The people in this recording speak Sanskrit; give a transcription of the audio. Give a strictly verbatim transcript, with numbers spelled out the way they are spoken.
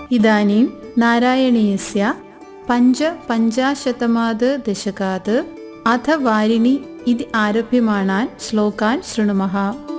इदानीं नारायणीयस्य पञ्चपञ्चाशतमात् दशकात् अथ वारिणि इति आरभ्यमाणान् श्लोकान् शृणुमः।